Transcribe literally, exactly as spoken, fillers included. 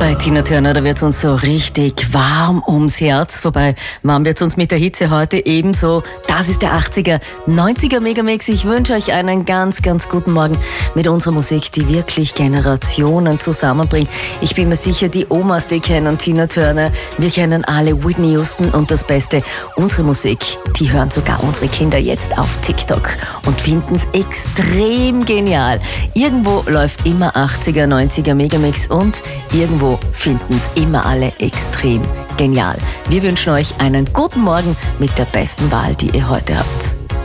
Bei Tina Turner, da wird's uns so richtig warm ums Herz. Wobei, warm wird's uns mit der Hitze heute ebenso. Das ist der achtziger, neunziger Megamix. Ich wünsche euch einen ganz, ganz guten Morgen mit unserer Musik, die wirklich Generationen zusammenbringt. Ich bin mir sicher, die Omas, die kennen Tina Turner. Wir kennen alle Whitney Houston und das Beste, unsere Musik, die hören sogar unsere Kinder jetzt auf TikTok und finden's extrem genial. Irgendwo läuft immer achtziger, neunziger Megamix und irgendwo finden es immer alle extrem genial. Wir wünschen euch einen guten Morgen mit der besten Wahl, die ihr heute habt.